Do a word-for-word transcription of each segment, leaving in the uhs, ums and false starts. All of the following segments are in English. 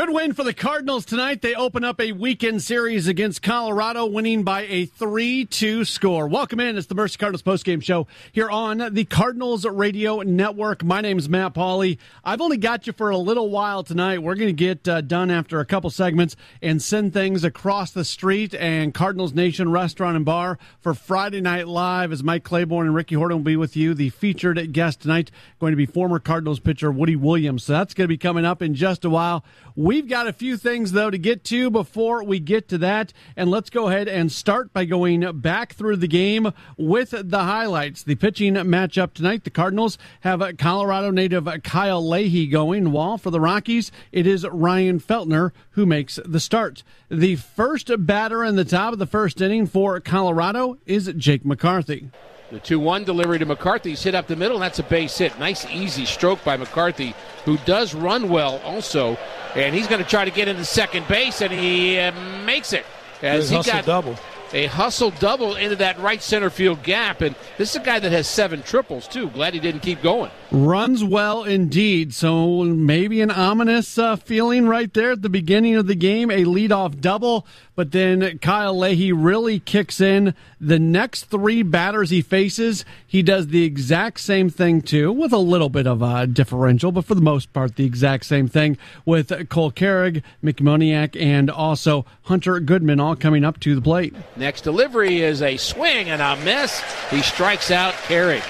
Good win for the Cardinals tonight. They open up a weekend series against Colorado, winning by a three two score. Welcome in. It's the Mercy Cardinals postgame show here on the Cardinals Radio Network. My name is Matt Pauley. I've only got you for a little while tonight. We're going to get uh, done after a couple segments and send things across the street and Cardinals Nation Restaurant and Bar for Friday Night Live, as Mike Claiborne and Ricky Horton will be with you. The featured guest tonight going to be former Cardinals pitcher Woody Williams. So that's going to be coming up in just a while. We've got a few things, though, to get to before we get to that, and let's go ahead and start by going back through the game with the highlights. The pitching matchup tonight, the Cardinals have Colorado native Kyle Leahy going, while for the Rockies, it is Ryan Feltner who makes the start. The first batter in the top of the first inning for Colorado is Jake McCarthy. The two one delivery to McCarthy's hit up the middle, and that's a base hit. Nice, easy stroke by McCarthy, who does run well also. And he's going to try to get into second base, and he uh, makes it. As he got double. a hustle double into that right center field gap. And this is a guy that has seven triples, too. Glad he didn't keep going. Runs well indeed. So maybe an ominous uh, feeling right there at the beginning of the game. A leadoff double. But then Kyle Leahy really kicks in. The next three batters he faces, he does the exact same thing too, with a little bit of a differential, but for the most part, the exact same thing with Cole Carrig, Mickey Moniak, and also Hunter Goodman all coming up to the plate. Next delivery is a swing and a miss. He strikes out Carrig.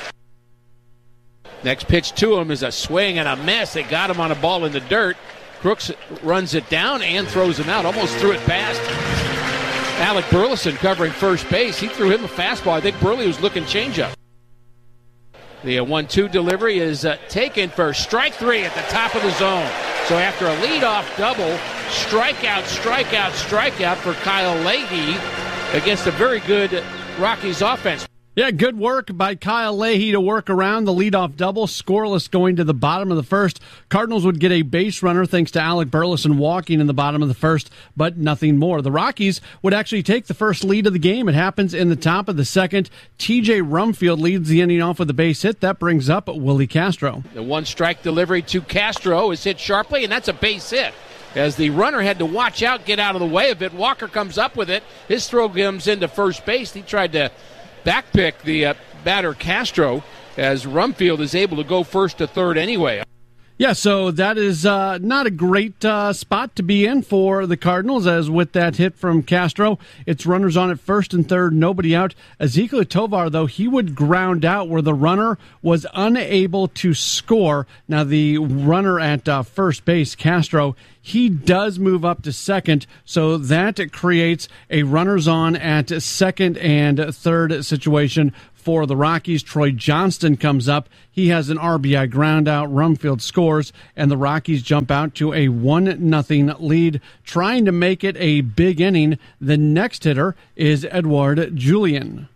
Next pitch to him is a swing and a miss. They got him on a ball in the dirt. Crooks runs it down and throws him out. Almost threw it past Alec Burleson covering first base. He threw him a fastball. I think Burley was looking changeup. The one two delivery is uh, taken for strike three at the top of the zone. So after a leadoff double, strikeout, strikeout, strikeout for Kyle Leahy against a very good Rockies offense. Yeah, good work by Kyle Leahy to work around the leadoff double, scoreless going to the bottom of the first. Cardinals would get a base runner thanks to Alec Burleson walking in the bottom of the first, but nothing more. The Rockies would actually take the first lead of the game. It happens in the top of the second. T J Rumfield leads the inning off with a base hit. That brings up Willie Castro. The one-strike delivery to Castro is hit sharply, and that's a base hit. As the runner had to watch out, get out of the way of it. Walker comes up with it. His throw comes into first base. He tried to backpick the uh, batter Castro, as Rumfield is able to go first to third anyway. Yeah, so that is uh, not a great uh, spot to be in for the Cardinals, as with that hit from Castro, it's runners on at first and third, nobody out. Ezequiel Tovar, though, he would ground out where the runner was unable to score. Now, the runner at uh, first base, Castro, he does move up to second, so that creates a runners on at second and third situation for the Rockies. Troy Johnston comes up. He has an R B I ground out. Rumfield scores, and the Rockies jump out to a one nothing lead, trying to make it a big inning. The next hitter is Edouard Julien.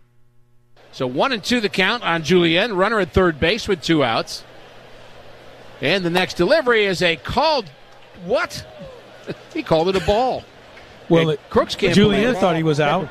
So one and two the count on Julien, runner at third base with two outs. And the next delivery is a called, what? He called it a ball. Well, it, Crooks can't Julien thought he was out.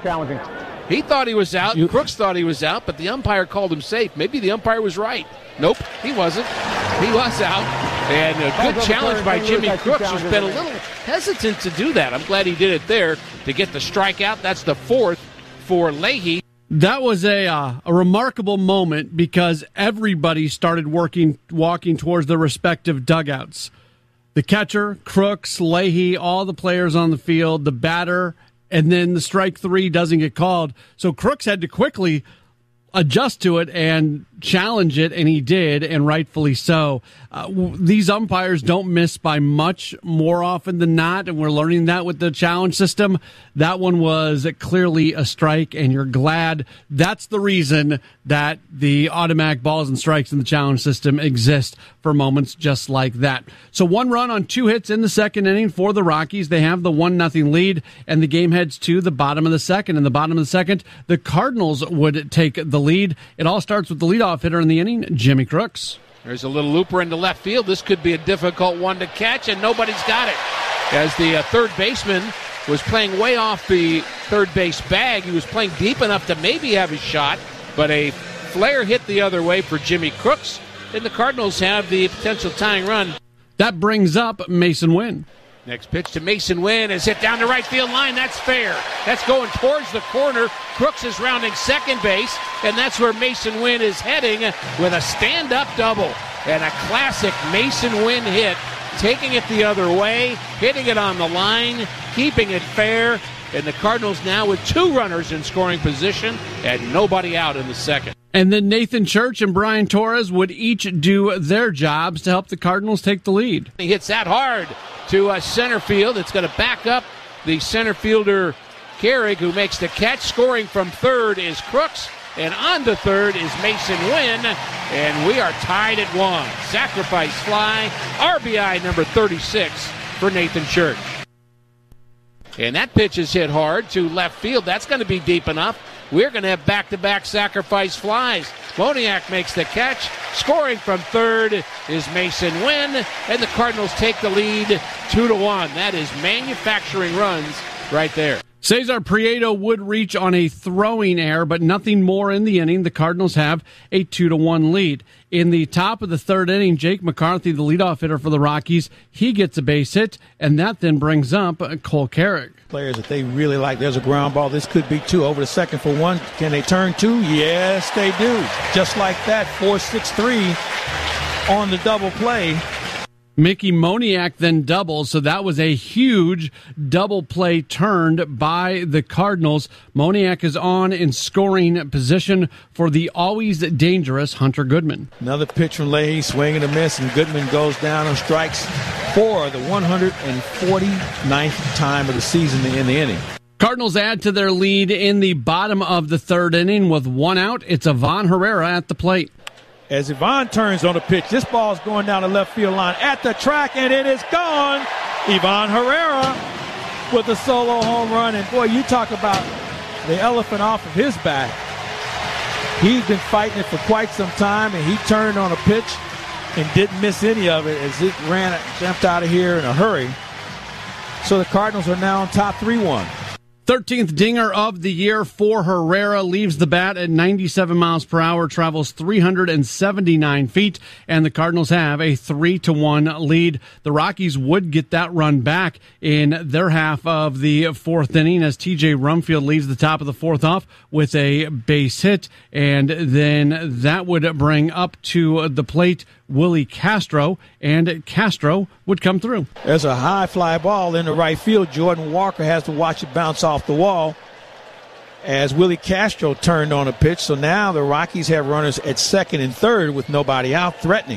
He thought he was out. You, Crooks thought he was out, but the umpire called him safe. Maybe the umpire was right. Nope, he wasn't. He was out. And a good challenge by Jimmy Crooks, who's been a little hesitant to do that. I'm glad he did it there to get the strikeout. That's the fourth for Leahy. That was a uh, a remarkable moment because everybody started working, walking towards their respective dugouts. The catcher, Crooks, Leahy, all the players on the field, the batter, and then the strike three doesn't get called. So Crooks had to quickly adjust to it and challenge it, and he did, and rightfully so. Uh, w- these umpires don't miss by much more often than not, and we're learning that with the challenge system. That one was clearly a strike, and you're glad that's the reason that the automatic balls and strikes in the challenge system exist for moments just like that. So one run on two hits in the second inning for the Rockies. They have the one nothing lead, and the game heads to the bottom of the second. In the bottom of the second, the Cardinals would take the lead. It all starts with the leadoff hitter in the inning, Jimmy Crooks. There's a little looper into left field. This could be a difficult one to catch, and nobody's got it. As the uh, third baseman was playing way off the third base bag, he was playing deep enough to maybe have a shot, but a flare hit the other way for Jimmy Crooks, and the Cardinals have the potential tying run. That brings up Mason Wynn. Next pitch to Mason Wynn is hit down the right field line. That's fair. That's going towards the corner. Crooks is rounding second base, and that's where Mason Wynn is heading with a stand-up double. And a classic Mason Wynn hit, taking it the other way, hitting it on the line, keeping it fair. And the Cardinals now with two runners in scoring position and nobody out in the second. And then Nathan Church and Brian Torres would each do their jobs to help the Cardinals take the lead. He hits that hard to uh, center field. It's going to back up the center fielder, Carrig, who makes the catch. Scoring from third is Crooks, and on to third is Mason Wynn, and we are tied at one. Sacrifice fly, R B I number thirty-six for Nathan Church. And that pitch is hit hard to left field. That's going to be deep enough. We're going to have back-to-back sacrifice flies. Moniak makes the catch. Scoring from third is Mason Wynn, and the Cardinals take the lead two to one. That is manufacturing runs right there. Cesar Prieto would reach on a throwing error, but nothing more in the inning. The Cardinals have a two to one lead. In the top of the third inning, Jake McCarthy, the leadoff hitter for the Rockies, he gets a base hit, and that then brings up Cole Carrig. Players that they really like. There's a ground ball. This could be two. Over the second for one. Can they turn two? Yes, they do. Just like that, four six three on the double play. Mickey Moniak then doubles, so that was a huge double play turned by the Cardinals. Moniak is on in scoring position for the always dangerous Hunter Goodman. Another pitch from Leahy, swing and a miss, and Goodman goes down on strikes for the one hundred forty-ninth time of the season in the inning. Cardinals add to their lead in the bottom of the third inning with one out. It's Ivan Herrera at the plate. As Ivan turns on the pitch, this ball is going down the left field line at the track, and it is gone. Ivan Herrera with a solo home run. And, boy, you talk about the elephant off of his back. He's been fighting it for quite some time, and he turned on a pitch and didn't miss any of it as it ran, jumped out of here in a hurry. So the Cardinals are now on top three one. thirteenth dinger of the year for Herrera, leaves the bat at ninety-seven miles per hour, travels three hundred seventy-nine feet, and the Cardinals have a three to one lead. The Rockies would get that run back in their half of the fourth inning as T J Rumfield leaves the top of the fourth off with a base hit, and then that would bring up to the plate Willie Castro, and Castro would come through. There's a high fly ball in the right field. Jordan Walker has to watch it bounce off the wall as Willie Castro turned on a pitch. So now the Rockies have runners at second and third with nobody out threatening.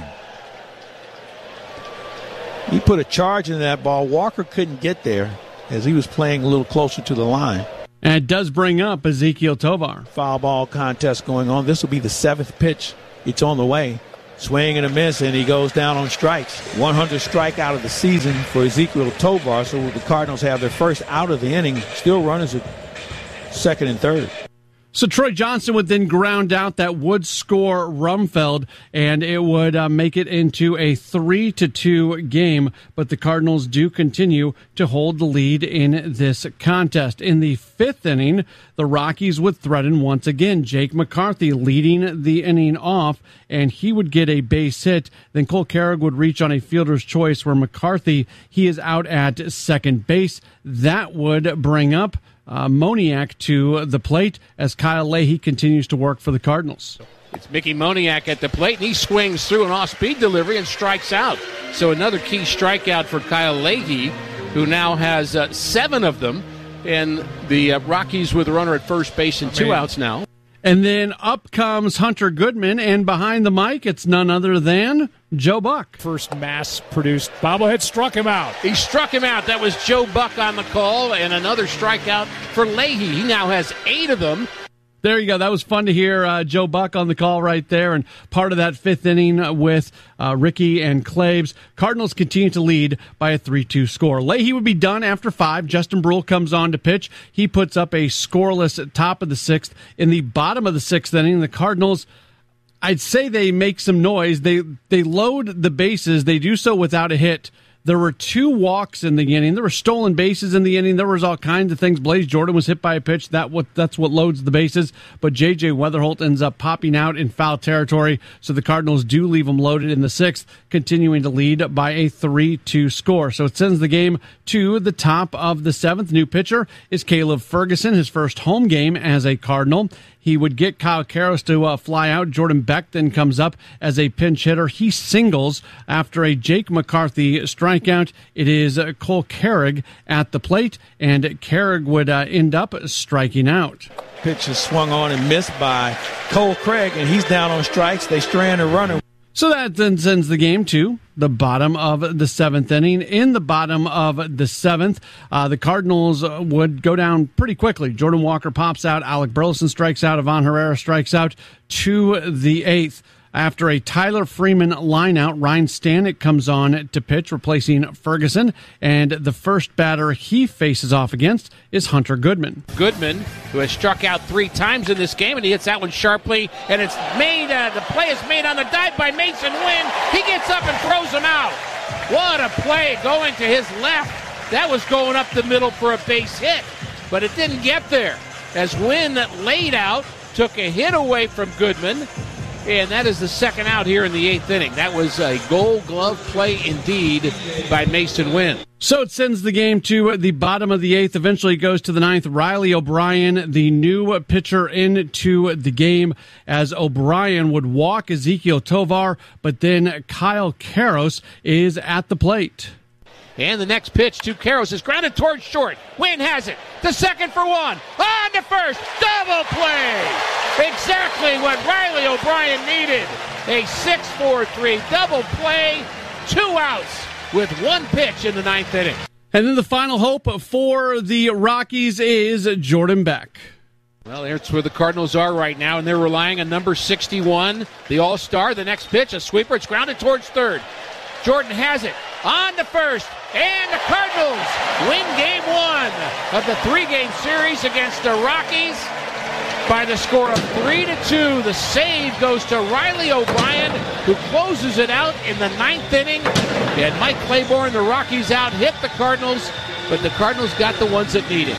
He put a charge in that ball. Walker couldn't get there as he was playing a little closer to the line. And it does bring up Ezekiel Tovar. Foul ball contest going on. This will be the seventh pitch. It's on the way. Swing and a miss, and he goes down on strikes. one hundredth strikeout of the season for Ezekiel Tovar. So the Cardinals have their first out of the inning. Still runners at second and third. So Troy Johnson would then ground out that would score Rumfeld, and it would uh, make it into a three to two game. But the Cardinals do continue to hold the lead in this contest. In the fifth inning, the Rockies would threaten once again. Jake McCarthy leading the inning off, and he would get a base hit. Then Cole Carrig would reach on a fielder's choice where McCarthy, he is out at second base. That would bring up Uh, Moniak to the plate as Kyle Leahy continues to work for the Cardinals. It's Mickey Moniak at the plate, and he swings through an off-speed delivery and strikes out. So another key strikeout for Kyle Leahy, who now has uh, seven of them, and the uh, Rockies with a runner at first base and two outs now. And then up comes Hunter Goodman, and behind the mic, it's none other than Joe Buck. First mass-produced bobblehead struck him out. He struck him out. That was Joe Buck on the call, and another strikeout for Leahy. He now has eight of them. There you go. That was fun to hear uh, Joe Buck on the call right there, and part of that fifth inning with uh, Ricky and Claves. Cardinals continue to lead by a three two score. Leahy would be done after five. Justin Brule comes on to pitch. He puts up a scoreless top of the sixth. In the bottom of the sixth inning, the Cardinals, I'd say they make some noise. They they load the bases. They do so without a hit. There were two walks in the inning. There were stolen bases in the inning. There was all kinds of things. Blaze Jordan was hit by a pitch. That what that's what loads the bases. But J J Weatherholt ends up popping out in foul territory. So the Cardinals do leave him loaded in the sixth, continuing to lead by a three two score. So it sends the game to the top of the seventh. New pitcher is Caleb Ferguson, his first home game as a Cardinal. He would get Kyle Karros to uh, fly out. Jordan Beck then comes up as a pinch hitter. He singles after a Jake McCarthy strikeout. It is uh, Cole Carrig at the plate, and Carrig would uh, end up striking out. Pitch is swung on and missed by Cole Craig, and he's down on strikes. They strand a runner. So that then sends the game to the bottom of the seventh inning. In the bottom of the seventh, uh, the Cardinals would go down pretty quickly. Jordan Walker pops out. Alec Burleson strikes out. Ivan Herrera strikes out to the eighth. After a Tyler Freeman lineout, Ryan Stanek comes on to pitch, replacing Ferguson. And the first batter he faces off against is Hunter Goodman. Goodman, who has struck out three times in this game, and he hits that one sharply. And it's made, uh, the play is made on the dive by Mason Wynn. He gets up and throws him out. What a play going to his left. That was going up the middle for a base hit, but it didn't get there. As Wynn laid out, took a hit away from Goodman. And that is the second out here in the eighth inning. That was a gold glove play indeed by Mason Wynn. So it sends the game to the bottom of the eighth. Eventually goes to the ninth. Riley O'Brien, the new pitcher, into the game, as O'Brien would walk Ezekiel Tovar, but then Kyle Karros is at the plate. And the next pitch to Karros is grounded towards short. Wynn has it. The second for one. On to first. Double play. Exactly what Riley O'Brien needed. A six four three double play. Two outs with one pitch in the ninth inning. And then the final hope for the Rockies is Jordan Beck. Well, that's where the Cardinals are right now, and they're relying on number sixty-one, the All-Star. The next pitch, a sweeper. It's grounded towards third. Jordan has it. On to first. And the Cardinals win game one of the three-game series against the Rockies by the score of three to two. The save goes to Riley O'Brien, who closes it out in the ninth inning. And Mike Claiborne, the Rockies out, hit the Cardinals, but the Cardinals got the ones that needed.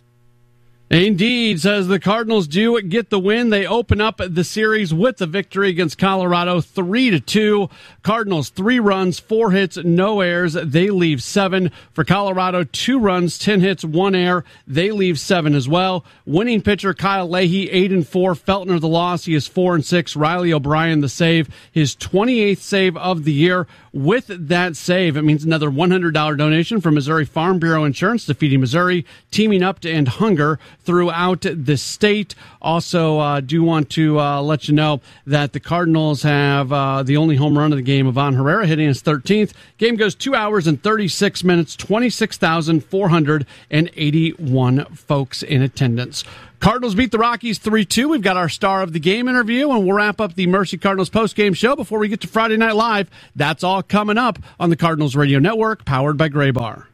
Indeed, says the Cardinals do get the win. They open up the series with the victory against Colorado, three to two. Cardinals three runs, four hits, no errors. They leave seven. For Colorado, two runs, ten hits, one error. They leave seven as well. Winning pitcher Kyle Leahy, eight and four. Feltner the loss. He is four and six. Riley O'Brien the save, his twenty-eighth save of the year. With that save, it means another one hundred dollars donation from Missouri Farm Bureau Insurance to Feeding Missouri, teaming up to end hunger throughout the state. Also, uh, do want to uh, let you know that the Cardinals have uh, the only home run of the game, Ivan Herrera, hitting his thirteenth. Game goes two hours and thirty-six minutes, twenty-six thousand four hundred eighty-one folks in attendance. Cardinals beat the Rockies three two. We've got our star of the game interview, and we'll wrap up the Mercy Cardinals postgame show before we get to Friday Night Live. That's all coming up on the Cardinals Radio Network, powered by Gray Bar.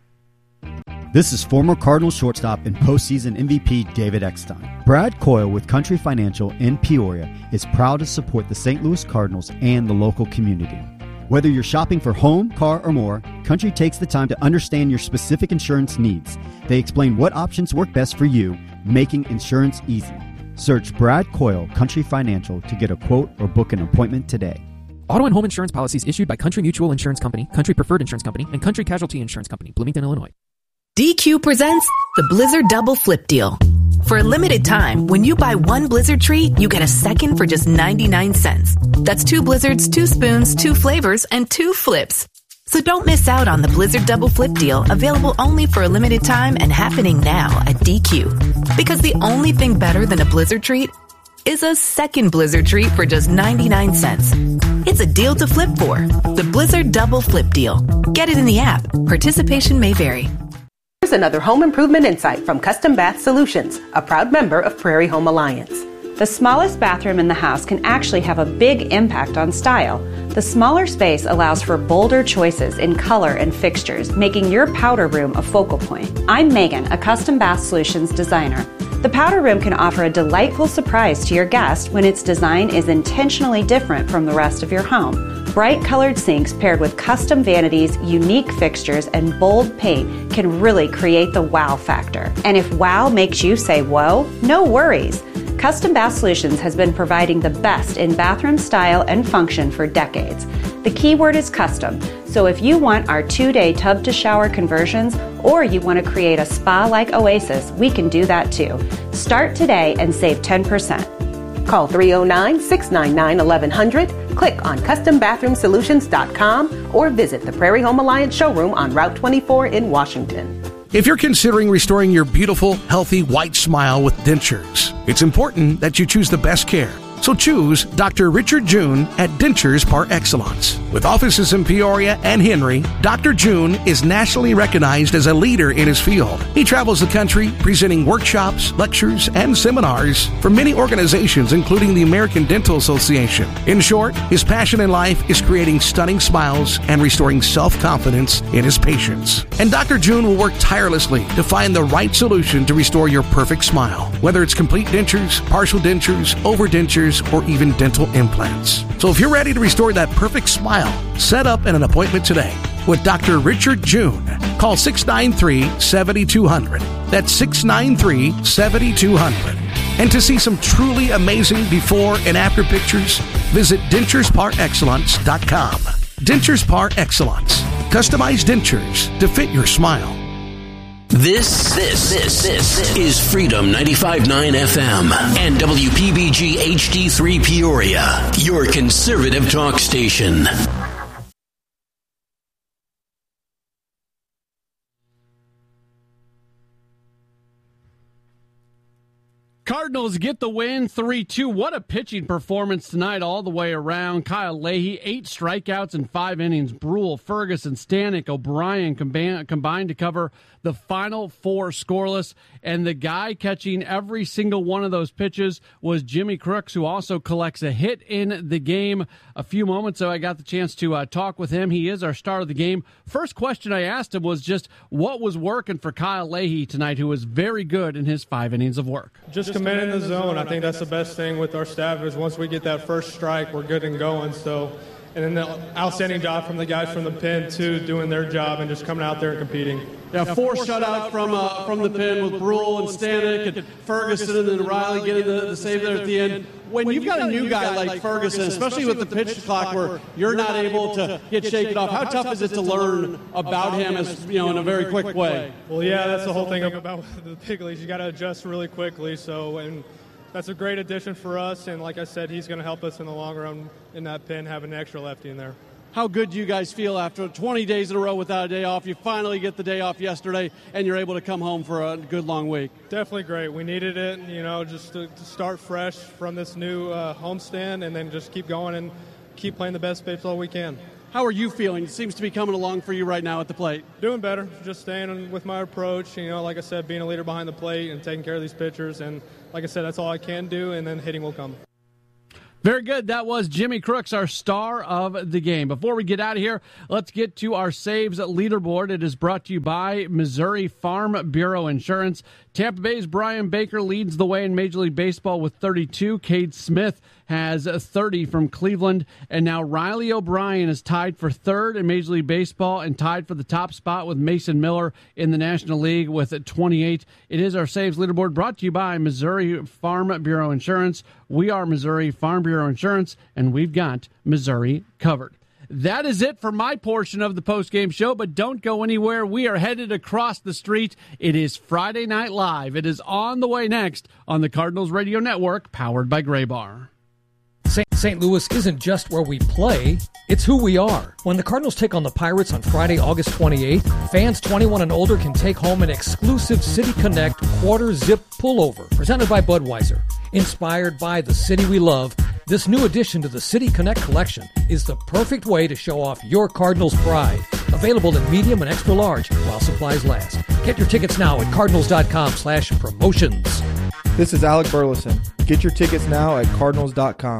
This is former Cardinals shortstop and postseason M V P David Eckstein. Brad Coyle with Country Financial in Peoria is proud to support the Saint Louis Cardinals and the local community. Whether you're shopping for home, car, or more, Country takes the time to understand your specific insurance needs. They explain what options work best for you, making insurance easy. Search Brad Coyle Country Financial to get a quote or book an appointment today. Auto and home insurance policies issued by Country Mutual Insurance Company, Country Preferred Insurance Company, and Country Casualty Insurance Company, Bloomington, Illinois. D Q presents the Blizzard Double Flip Deal. For a limited time, when you buy one Blizzard treat, you get a second for just ninety-nine cents. That's two Blizzards, two spoons, two flavors, and two flips. So don't miss out on the Blizzard Double Flip Deal, available only for a limited time and happening now at D Q. Because the only thing better than a Blizzard treat is a second Blizzard treat for just ninety-nine cents. It's a deal to flip for. The Blizzard Double Flip Deal. Get it in the app. Participation may vary. Here's another home improvement insight from Custom Bath Solutions, a proud member of Prairie Home Alliance. The smallest bathroom in the house can actually have a big impact on style. The smaller space allows for bolder choices in color and fixtures, making your powder room a focal point. I'm Megan, a Custom Bath Solutions designer. The powder room can offer a delightful surprise to your guest when its design is intentionally different from the rest of your home. Bright colored sinks paired with custom vanities, unique fixtures, and bold paint can really create the wow factor. And if wow makes you say whoa, no worries. Custom Bath Solutions has been providing the best in bathroom style and function for decades. The key word is custom, so if you want our two-day tub-to-shower conversions or you want to create a spa-like oasis, we can do that too. Start today and save ten percent. Call three oh nine, six nine nine, eleven hundred, click on custom bathroom solutions dot com, or visit the Prairie Home Alliance showroom on Route twenty-four in Washington. If you're considering restoring your beautiful, healthy, white smile with dentures, it's important that you choose the best care. So choose Doctor Richard June at Dentures Par Excellence. With offices in Peoria and Henry, Doctor June is nationally recognized as a leader in his field. He travels the country presenting workshops, lectures, and seminars for many organizations, including the American Dental Association. In short, his passion in life is creating stunning smiles and restoring self-confidence in his patients. And Doctor June will work tirelessly to find the right solution to restore your perfect smile, whether it's complete dentures, partial dentures, overdentures, or even dental implants. So if you're ready to restore that perfect smile, set up an appointment today with Doctor Richard June. Call six nine three, seven two zero zero. That's six nine three, seven two zero zero. And to see some truly amazing before and after pictures, visit dentures par excellence dot com. Dentures Par Excellence. Customized dentures to fit your smile. This, this, this, this is Freedom ninety-five point nine F M and W P B G H D three Peoria, your conservative talk station. Cardinals get the win three two. What a pitching performance tonight all the way around. Kyle Leahy, eight strikeouts in five innings. Brule, Ferguson, Stanek, O'Brien combined, combined to cover the final four scoreless. And the guy catching every single one of those pitches was Jimmy Crooks, who also collects a hit in the game. A few moments ago, I got the chance to uh, talk with him. He is our star of the game. First question I asked him was just what was working for Kyle Leahy tonight, who was very good in his five innings of work. Just commit in the zone. I think that's the best thing with our staff is once we get that first strike, we're good and going. So, and then the outstanding job from the guys from the pen too, doing their job and just coming out there and competing. Yeah, four shutout from uh, from the pen with Brule and Stanek and Ferguson, and then Riley getting the, the save there at the end. When you've got a new guy like Ferguson, especially with the pitch clock where you're not able to get shaken off, how tough is it to learn about him as you know in a very quick way? Well, yeah, that's the whole thing about the big leagues. You got to adjust really quickly. So, and that's a great addition for us. And like I said, he's going to help us in the long run in that pen, having an extra lefty in there. How good do you guys feel after twenty days in a row without a day off? You finally get the day off yesterday, and you're able to come home for a good long week. Definitely great. We needed it, you know, just to, to start fresh from this new uh, homestand and then just keep going and keep playing the best baseball we can. How are you feeling? It seems to be coming along for you right now at the plate. Doing better. Just staying with my approach, you know, like I said, being a leader behind the plate and taking care of these pitchers. And like I said, that's all I can do, and then hitting will come. Very good. That was Jimmy Crooks, our star of the game. Before we get out of here, let's get to our saves leaderboard. It is brought to you by Missouri Farm Bureau Insurance. Tampa Bay's Brian Baker leads the way in Major League Baseball with thirty-two. Cade Smith has thirty from Cleveland. And now Riley O'Brien is tied for third in Major League Baseball and tied for the top spot with Mason Miller in the National League with twenty-eight. It is our saves leaderboard brought to you by Missouri Farm Bureau Insurance. We are Missouri Farm Bureau Insurance, and we've got Missouri covered. That is it for my portion of the postgame show, but don't go anywhere. We are headed across the street. It is Friday Night Live. It is on the way next on the Cardinals Radio Network, powered by Gray Bar. Saint Louis isn't just where we play, it's who we are. When the Cardinals take on the Pirates on Friday, August twenty-eighth, fans twenty-one and older can take home an exclusive City Connect quarter zip pullover presented by Budweiser. Inspired by the city we love, this new addition to the City Connect collection is the perfect way to show off your Cardinals pride. Available in medium and extra large while supplies last. Get your tickets now at cardinals.com slash promotions. This is Alec Burleson. Get your tickets now at cardinals dot com.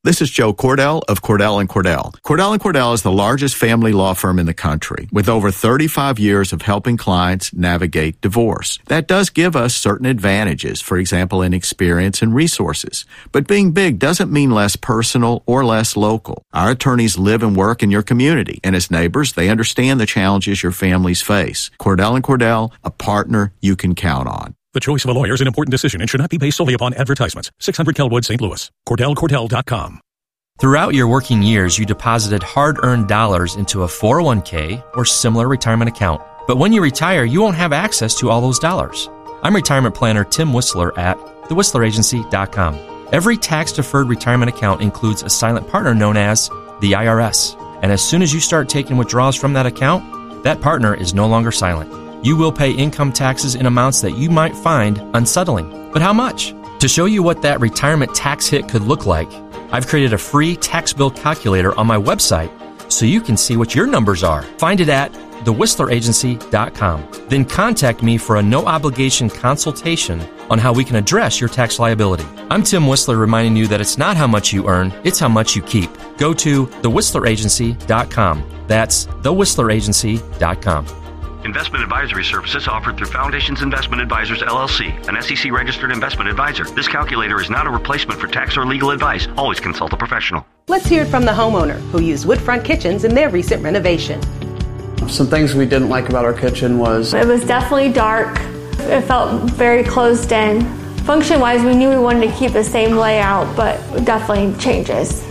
This is Joe Cordell of Cordell and Cordell. Cordell and Cordell is the largest family law firm in the country with over thirty-five years of helping clients navigate divorce. That does give us certain advantages, for example, in experience and resources. But being big doesn't mean less personal or less local. Our attorneys live and work in your community, and as neighbors, they understand the challenges your families face. Cordell and Cordell, a partner you can count on. The choice of a lawyer is an important decision and should not be based solely upon advertisements. six hundred Kelwood, Saint Louis. Cordell Cordell dot com. Throughout your working years, you deposited hard-earned dollars into a four oh one k or similar retirement account. But when you retire, you won't have access to all those dollars. I'm retirement planner Tim Whistler at the whistler agency dot com. Every tax-deferred retirement account includes a silent partner known as the I R S. And as soon as you start taking withdrawals from that account, that partner is no longer silent. You will pay income taxes in amounts that you might find unsettling. But how much? To show you what that retirement tax hit could look like, I've created a free tax bill calculator on my website so you can see what your numbers are. Find it at the whistler agency dot com. Then contact me for a no-obligation consultation on how we can address your tax liability. I'm Tim Whistler reminding you that it's not how much you earn, it's how much you keep. Go to the whistler agency dot com. That's the whistler agency dot com. Investment advisory services offered through Foundations Investment Advisors, L L C, an S E C-registered investment advisor. This calculator is not a replacement for tax or legal advice. Always consult a professional. Let's hear it from the homeowner who used Woodfront Kitchens in their recent renovation. Some things we didn't like about our kitchen was... It was definitely dark. It felt very closed in. Function-wise, we knew we wanted to keep the same layout, but definitely changes.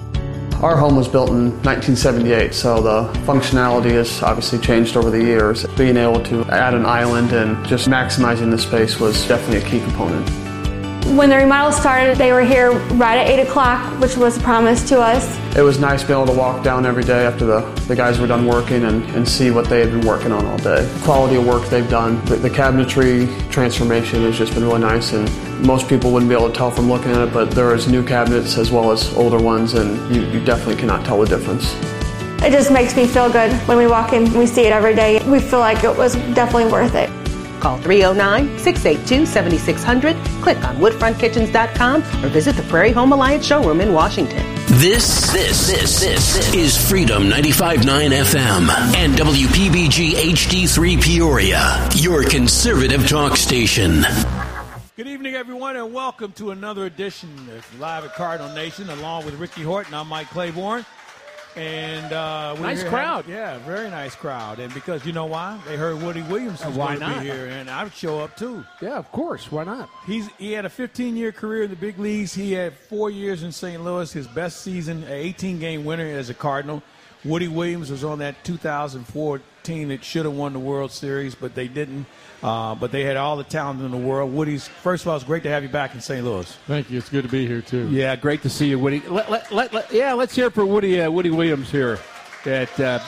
Our home was built in nineteen seventy-eight, so the functionality has obviously changed over the years. Being able to add an island and just maximizing the space was definitely a key component. When the remodel started, they were here right at eight o'clock, which was a promise to us. It was nice being able to walk down every day after the, the guys were done working and, and see what they had been working on all day. The quality of work they've done, the, the cabinetry transformation has just been really nice, and most people wouldn't be able to tell from looking at it, but there is new cabinets as well as older ones, and you, you definitely cannot tell the difference. It just makes me feel good when we walk in, we see it every day. We feel like it was definitely worth it. Call three oh nine, six eight two, seven six zero zero, click on woodfront kitchens dot com, or visit the Prairie Home Alliance showroom in Washington. This, this, this, this is Freedom ninety-five point nine F M and W P B G H D three Peoria, your conservative talk station. Good evening, everyone, and welcome to another edition of Live at Cardinal Nation, along with Ricky Horton. I'm Mike Claiborne. And uh, we're nice here crowd. Having, yeah, very nice crowd. And because you know why? They heard Woody Williams was why going to not? be here, and I would show up too. Yeah, of course. Why not? He's he had a fifteen-year career in the big leagues. He had four years in Saint Louis. His best season, an eighteen-game winner as a Cardinal. Woody Williams was on that two thousand four team that should have won the World Series, but they didn't. Uh, but they had all the talent in the world. Woody's, first of all, it's great to have you back in Saint Louis. Thank you. It's good to be here, too. Yeah, great to see you, Woody. Let, let, let, let, yeah, let's hear for Woody uh, Woody Williams here at uh,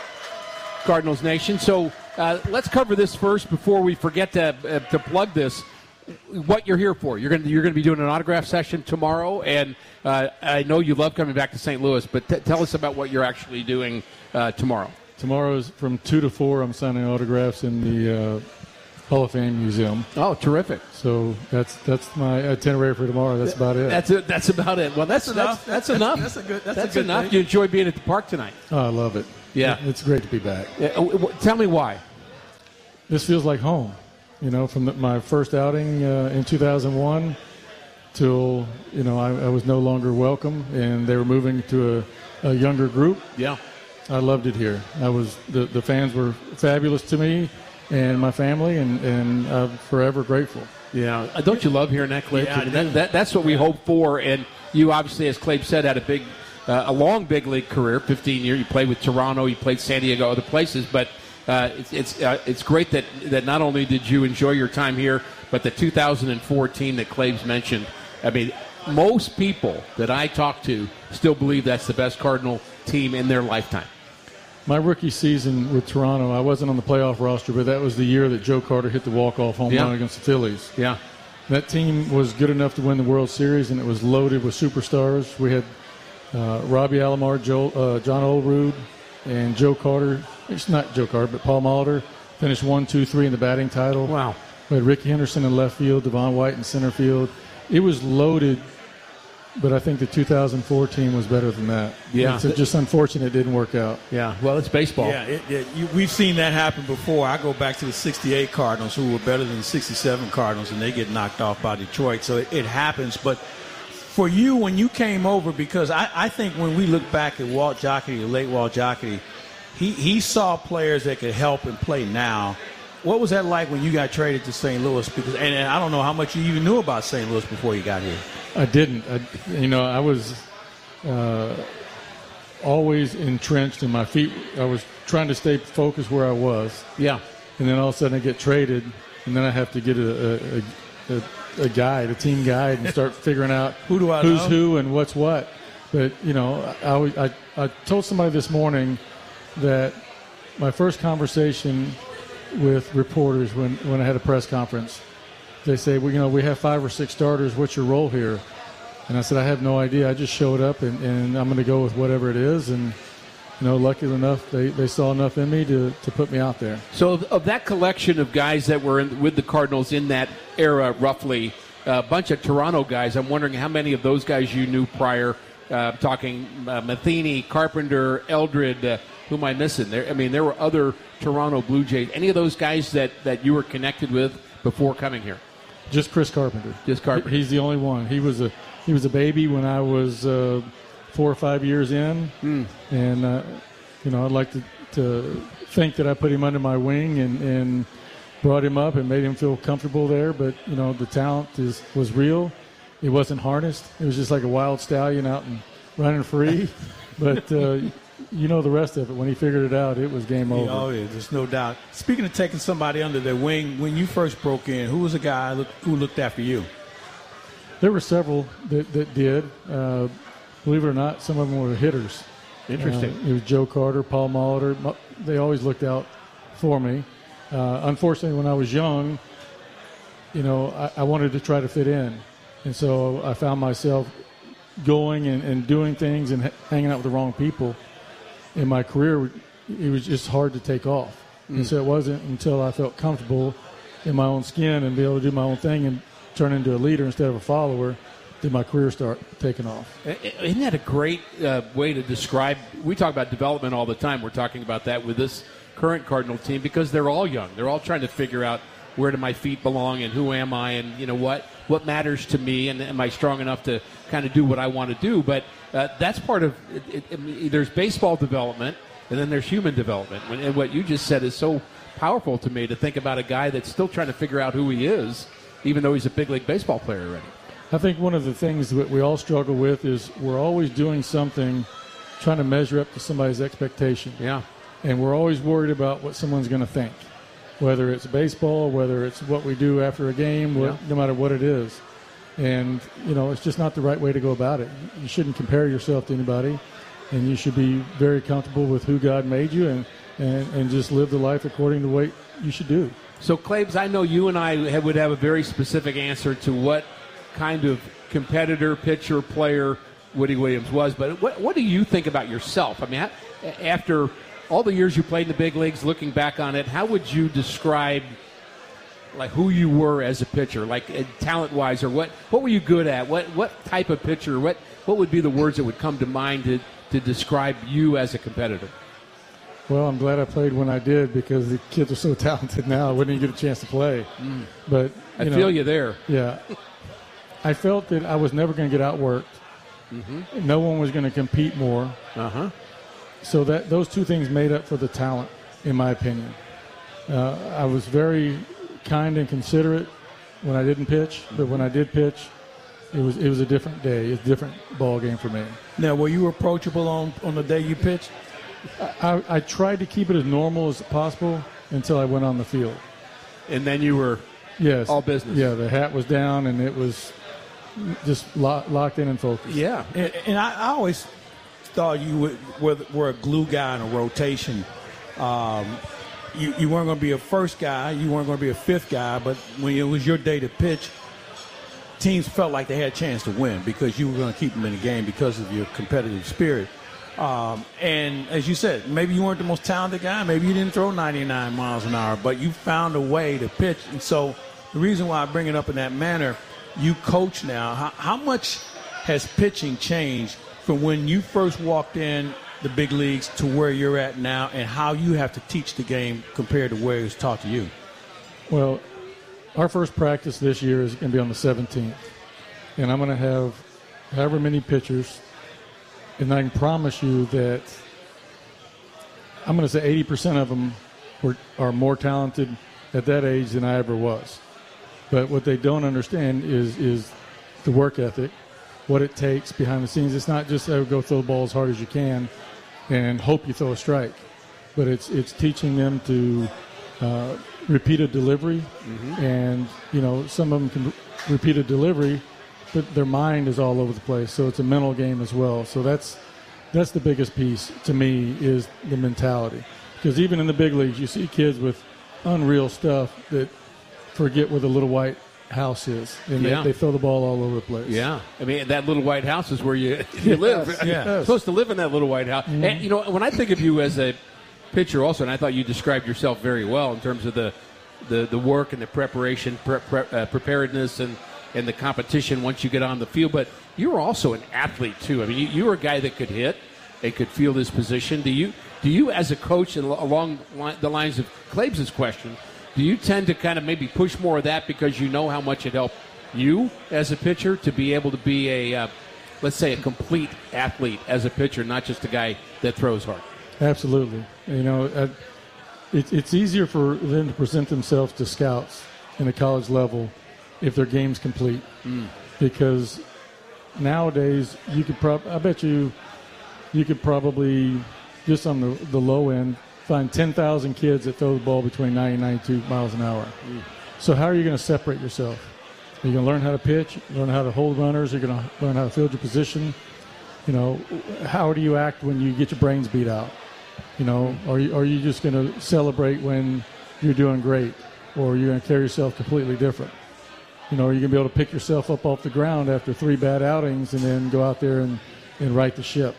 Cardinals Nation. So uh, let's cover this first before we forget to uh, to plug this. What you're here for? You're going you're going to be doing an autograph session tomorrow, and uh, I know you love coming back to Saint Louis. But t- tell us about what you're actually doing uh, tomorrow. Tomorrow is from two to four. I'm signing autographs in the uh, Hall of Fame Museum. Oh, terrific! So that's that's my itinerary for tomorrow. That's about it. That's it. That's about it. Well, that's that's that's, that's enough. That's a good. That's, that's a good enough. thing. You enjoy being at the park tonight. Oh, I love it. Yeah, it's great to be back. Yeah. Tell me why. This feels like home. You know, from the, my first outing uh, in two thousand one till, you know, I, I was no longer welcome, and they were moving to a, a younger group. Yeah. I loved it here. I was the, the fans were fabulous to me and my family, and, and I'm forever grateful. Yeah. Uh, don't you love hearing that, Clay? Yeah, I that, do. that, that's what we hope for, and you obviously, as Clay said, had a big, uh, a long big league career, fifteen years. You played with Toronto, you played San Diego, other places, but Uh, it's it's, uh, it's great that, that not only did you enjoy your time here, but the two thousand fourteen that Claves mentioned. I mean, most people that I talk to still believe that's the best Cardinal team in their lifetime. My rookie season with Toronto, I wasn't on the playoff roster, but that was the year that Joe Carter hit the walk-off home Yeah. run against the Phillies. Yeah. That team was good enough to win the World Series, and it was loaded with superstars. We had uh, Robbie Alomar, Joe, uh, John Olerud, and Joe Carter. It's not Joe Carter, but Paul Molitor finished one, two, three in the batting title. Wow. We had Ricky Henderson in left field, Devon White in center field. It was loaded but I think the two thousand four team was better than that. Yeah. It's just unfortunate it didn't work out. Yeah, well, it's baseball. Yeah, it, it, you, we've seen that happen before. I go back to the sixty-eight Cardinals, who were better than the sixty-seven Cardinals, and they get knocked off by Detroit. So it, it happens. But for you, when you came over, because I, I think when we look back at Walt Jocketty, the late Walt Jocketty, he, he saw players that could help and play now. What was that like when you got traded to Saint Louis? Because and, and I don't know how much you even knew about Saint Louis before you got here. I didn't. I, you know, I was uh, always entrenched in my feet. I was trying to stay focused where I was. Yeah. And then all of a sudden I get traded, and then I have to get a, a, a, a guide, a team guide, and start figuring out who do I who's know? who and what's what. But, you know, I, always, I, I told somebody this morning that my first conversation with reporters when, when I had a press conference, they say, well, you know, we have five or six starters. What's your role here? And I said, I have no idea. I just showed up, and, and I'm going to go with whatever it is. And, you know, lucky enough, they, they saw enough in me to, to put me out there. So of, of that collection of guys that were in, with the Cardinals in that era, roughly, a bunch of Toronto guys, I'm wondering how many of those guys you knew prior, uh, talking uh, Matheny, Carpenter, Eldred, uh, who am I missing? There, I mean, there were other Toronto Blue Jays. Any of those guys that, that you were connected with before coming here? Just Chris Carpenter. Just Carpenter. He's the only one. He was a he was a baby when I was uh, four or five years in, mm. and uh, you know, I'd like to, to think that I put him under my wing and, and brought him up and made him feel comfortable there. But you know, the talent is was real. It wasn't harnessed. It was just like a wild stallion out and running free. But uh, you know the rest of it. When he figured it out, it was game over. Oh, yeah, there's no doubt. Speaking of taking somebody under their wing, when you first broke in, who was the guy look, who looked after you? There were several that, that did. Uh, believe it or not, some of them were hitters. Interesting. Uh, it was Joe Carter, Paul Molitor. They always looked out for me. Uh, unfortunately, when I was young, you know, I, I wanted to try to fit in. And so I found myself going and, and doing things and ha- hanging out with the wrong people. In my career, it was just hard to take off. Mm. And so it wasn't until I felt comfortable in my own skin and be able to do my own thing and turn into a leader instead of a follower did my career start taking off. Isn't that a great uh, way to describe? We talk about development all the time. We're talking about that with this current Cardinal team because they're all young. They're all trying to figure out where do my feet belong and who am I and, you know, what what matters to me and am I strong enough to kind of do what I want to do. But uh, that's part of it, it, it, there's baseball development and then there's human development. And what you just said is so powerful to me to think about a guy that's still trying to figure out who he is, even though he's a big league baseball player already. I think one of the things that we all struggle with is we're always doing something trying to measure up to somebody's expectation. Yeah. And we're always worried about what someone's going to think, whether it's baseball, whether it's what we do after a game, Yeah. what, no matter what it is. And, you know, it's just not the right way to go about it. You shouldn't compare yourself to anybody, and you should be very comfortable with who God made you and, and, and just live the life according to what you should do. So, Claibs, I know you and I have, would have a very specific answer to what kind of competitor, pitcher, player Woody Williams was, but what, what do you think about yourself? I mean, after all the years you played in the big leagues, looking back on it, how would you describe like who you were as a pitcher, like uh, talent-wise, or what, what were you good at? What what type of pitcher? What what would be the words that would come to mind to, to describe you as a competitor? Well, I'm glad I played when I did because the kids are so talented now. I wouldn't even get a chance to play. Mm. But I you know, feel you there. Yeah. I felt that I was never going to get outworked. Mm-hmm. No one was going to compete more. Uh-huh. So that those two things made up for the talent, in my opinion. Uh, I was very kind and considerate when I didn't pitch, but when I did pitch, it was it was a different day. It's a different ball game for me. Now, were you approachable on, on the day you pitched? I, I, I tried to keep it as normal as possible until I went on the field. And then you were yes. all business. Yeah, the hat was down, and it was just lock, locked in and focused. Yeah, and, and I, I always thought you were, were, were a glue guy in a rotation. Um, you, you weren't going to be a first guy. You weren't going to be a fifth guy. But when it was your day to pitch, teams felt like they had a chance to win because you were going to keep them in the game because of your competitive spirit. Um, and as you said, maybe you weren't the most talented guy. Maybe you didn't throw ninety-nine miles an hour, but you found a way to pitch. And so the reason why I bring it up in that manner, you coach now. How, how much has pitching changed from when you first walked in the big leagues to where you're at now, and how you have to teach the game compared to where it was taught to you? Well, our first practice this year is going to be on the seventeenth, and I'm going to have however many pitchers, and I can promise you that I'm going to say eighty percent of them were, are more talented at that age than I ever was. But what they don't understand is is the work ethic, what it takes behind the scenes. It's not just oh, go throw the ball as hard as you can and hope you throw a strike, but it's it's teaching them to uh, repeat a delivery, mm-hmm. and you know some of them can repeat a delivery, but their mind is all over the place. So it's a mental game as well. So that's that's the biggest piece to me, is the mentality. Because even in the big leagues, you see kids with unreal stuff that forget where the little white house is, and yeah. they, they throw the ball all over the place. Yeah, I mean that little white house is where you, you live. Yes, yes. You're supposed to live in that little white house. Mm-hmm. And you know, when I think of you as a pitcher, also, and I thought you described yourself very well in terms of the the, the work and the preparation, pre- pre- uh, preparedness, and and the competition once you get on the field. But you were also an athlete too. I mean, you, you were a guy that could hit and could field his position. Do you do you as a coach, and along the lines of Claves' question, do you tend to kind of maybe push more of that because you know how much it helped you as a pitcher to be able to be a, uh, let's say, a complete athlete as a pitcher, not just a guy that throws hard? Absolutely. You know, uh, it, it's easier for them to present themselves to scouts in the college level if their game's complete. Mm. Because nowadays, you could prob- I bet you you could probably, just on the, the low end, find ten thousand kids that throw the ball between ninety and ninety-two miles an hour. Mm. So how are you going to separate yourself? Are you going to learn how to pitch, learn how to hold runners, you're going to learn how to field your position? You know, how do you act when you get your brains beat out? You know, are you, are you just going to celebrate when you're doing great, or are you going to carry yourself completely different? You know, are you going to be able to pick yourself up off the ground after three bad outings and then go out there and, and right the ship?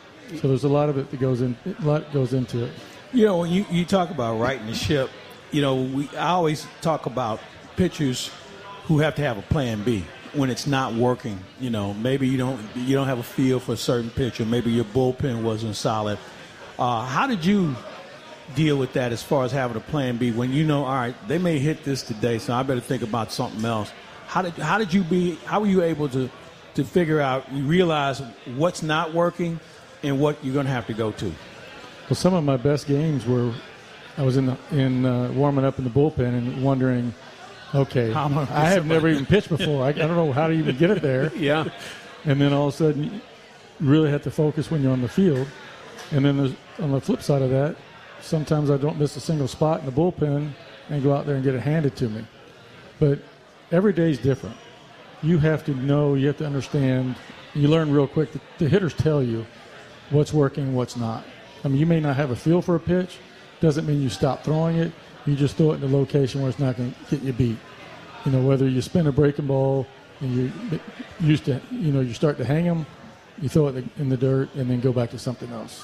So there's a lot of it that goes in, a lot goes into it. You know, when you, you talk about righting the ship, you know, we I always talk about pitchers who have to have a plan B when it's not working. You know, maybe you don't you don't have a feel for a certain pitcher. Maybe your bullpen wasn't solid. Uh, how did you deal with that as far as having a plan B when you know, all right, they may hit this today, so I better think about something else? How did how did you be? How were you able to to figure out? You realize what's not working and what you're going to have to go to? Well, some of my best games were I was in the, in uh, warming up in the bullpen and wondering, okay, I have never even pitched before. I, I don't know how to even get it there. Yeah. And then all of a sudden, you really have to focus when you're on the field. And then there's, on the flip side of that, sometimes I don't miss a single spot in the bullpen and go out there and get it handed to me. But every day is different. You have to know, you have to understand. You learn real quick. The, the hitters tell you what's working, what's not. I mean, you may not have a feel for a pitch. Doesn't mean you stop throwing it. You just throw it in a location where it's not going to get you beat. You know, whether you spin a breaking ball and you used to, you know, you start to hang them, you throw it in the dirt and then go back to something else.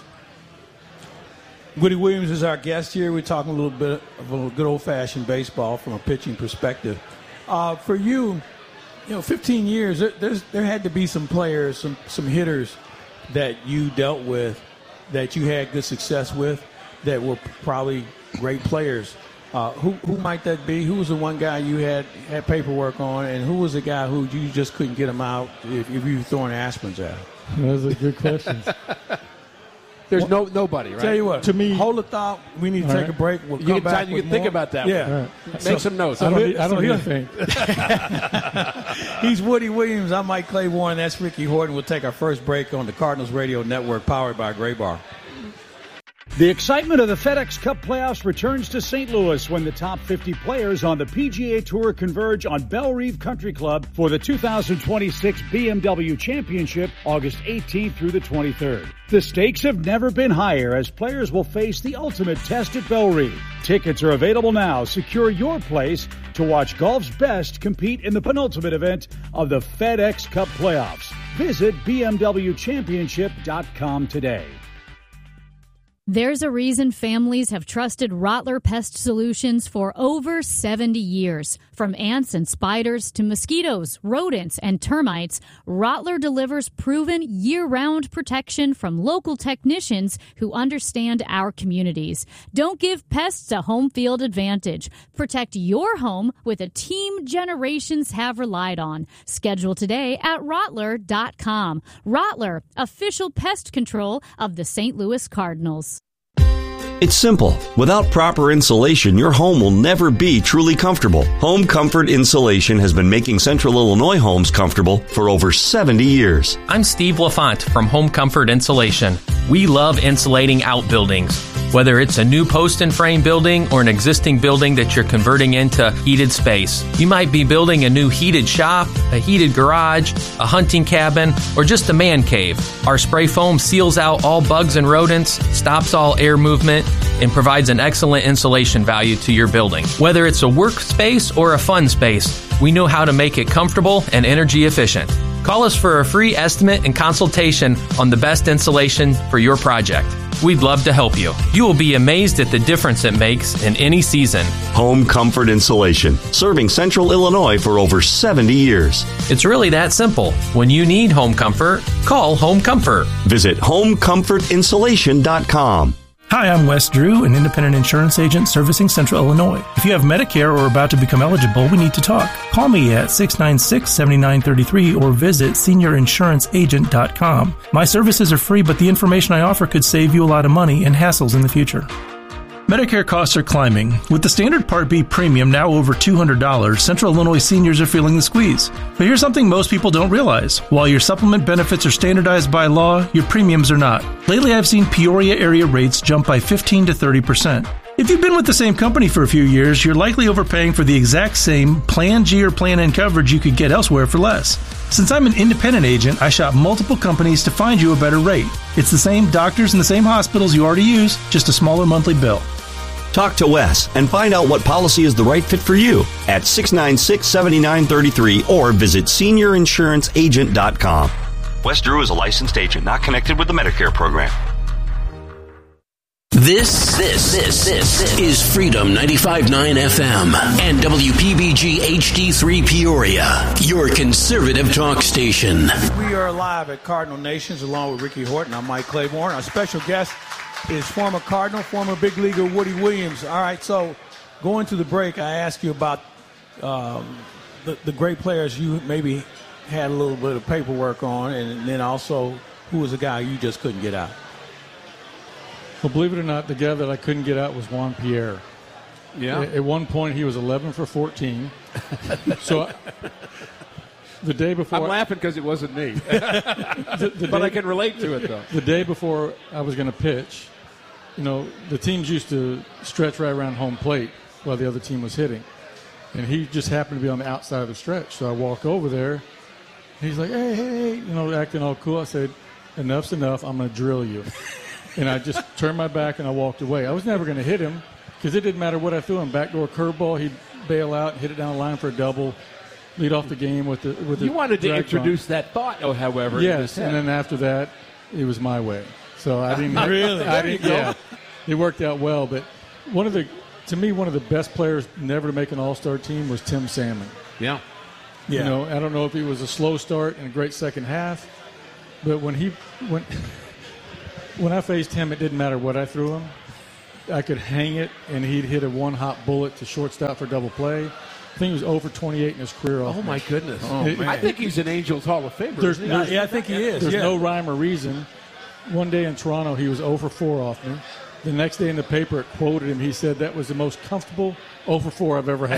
Woody Williams is our guest here. We're talking a little bit of a good old-fashioned baseball from a pitching perspective. Uh, for you, you know, fifteen years, there, there's, there had to be some players, some, some hitters that you dealt with that you had good success with that were probably great players. Uh, who who might that be? Who was the one guy you had, had paperwork on, and who was the guy who you just couldn't get him out if, if you were throwing aspirins at him? Those are good questions. There's well, no nobody, right? Tell you what, to me, hold a thought. We need to take right. a break. We'll you come can, back you with can more. think about that. Yeah, right. make so, some notes. I don't, need, I don't so need to think. He's Woody Williams. I'm Mike Claiborne. That's Ricky Horton. We'll take our first break on the Cardinals Radio Network, powered by Gray Bar. The excitement of the FedEx Cup playoffs returns to Saint Louis when the top fifty players on the P G A Tour converge on Bellerive Country Club for the two thousand twenty-six B M W Championship, August eighteenth through the twenty-third. The stakes have never been higher as players will face the ultimate test at Bellerive. Tickets are available now. Secure your place to watch golf's best compete in the penultimate event of the FedEx Cup playoffs. Visit B M W championship dot com today. There's a reason families have trusted Rottler Pest Solutions for over seventy years. From ants and spiders to mosquitoes, rodents, and termites, Rottler delivers proven year-round protection from local technicians who understand our communities. Don't give pests a home field advantage. Protect your home with a team generations have relied on. Schedule today at Rottler dot com. Rottler, official pest control of the Saint Louis Cardinals. It's simple. Without proper insulation, your home will never be truly comfortable. Home Comfort Insulation has been making Central Illinois homes comfortable for over seventy years. I'm Steve LaFont from Home Comfort Insulation. We love insulating outbuildings. Whether it's a new post and frame building or an existing building that you're converting into heated space. You might be building a new heated shop, a heated garage, a hunting cabin, or just a man cave. Our spray foam seals out all bugs and rodents, stops all air movement, and provides an excellent insulation value to your building. Whether it's a workspace or a fun space, we know how to make it comfortable and energy efficient. Call us for a free estimate and consultation on the best insulation for your project. We'd love to help you. You will be amazed at the difference it makes in any season. Home Comfort Insulation, serving Central Illinois for over seventy years. It's really that simple. When you need home comfort, call Home Comfort. Visit home comfort insulation dot com. Hi, I'm Wes Drew, an independent insurance agent servicing Central Illinois. If you have Medicare or are about to become eligible, we need to talk. Call me at six nine six, seven nine three three or visit senior insurance agent dot com. My services are free, but the information I offer could save you a lot of money and hassles in the future. Medicare costs are climbing. With the standard Part B premium now over two hundred dollars, Central Illinois seniors are feeling the squeeze. But here's something most people don't realize. While your supplement benefits are standardized by law, your premiums are not. Lately, I've seen Peoria area rates jump by fifteen to thirty percent. If you've been with the same company for a few years, you're likely overpaying for the exact same Plan G or Plan N coverage you could get elsewhere for less. Since I'm an independent agent, I shop multiple companies to find you a better rate. It's the same doctors and the same hospitals you already use, just a smaller monthly bill. Talk to Wes and find out what policy is the right fit for you at six nine six, seven nine three three or visit senior insurance agent dot com. Wes Drew is a licensed agent not connected with the Medicare program. This, this, this, this is Freedom ninety-five point nine F M and W P B G H D three Peoria, your conservative talk station. We are live at Cardinal Nations along with Ricky Horton. I'm Mike Claiborne. Our special guest is former Cardinal, former big leaguer Woody Williams. All right, so going to the break, I asked you about um, the, the great players you maybe had a little bit of paperwork on, and then also who was a guy you just couldn't get out. Well, believe it or not, the guy that I couldn't get out was Juan Pierre. Yeah. At, at one point, he was eleven for fourteen. So I, the day before, I'm laughing because it wasn't me, the, the but day, I can relate to it though. The day before I was going to pitch, you know, the teams used to stretch right around home plate while the other team was hitting, and he just happened to be on the outside of the stretch. So I walk over there, and he's like, "Hey, hey, hey," you know, acting all cool. I said, "Enough's enough. I'm going to drill you." And I just turned my back and I walked away. I was never going to hit him because it didn't matter what I threw him. Backdoor curveball, he'd bail out, hit it down the line for a double, lead off the game with the with the. You wanted to drag introduce on. that thought, oh, however. Yes, and then after that, it was my way. So I didn't really. I There you didn't, go. yeah, it worked out well. But one of the, to me, one of the best players never to make an All-Star team was Tim Salmon. Yeah. You Yeah. know, I don't know if he was a slow start and a great second half, but when he when. When I faced him, it didn't matter what I threw him. I could hang it, and he'd hit a one-hop bullet to shortstop for double play. I think he was zero for twenty-eight in his career. Oh, off my me. goodness. Oh, It- I think he's an Angels Hall of Famer. There's, isn't he? there's, Yeah, I think he is, There's yeah. no rhyme or reason. One day in Toronto, he was zero for four off me. The next day in the paper, it quoted him. He said, "That was the most comfortable zero for four I've ever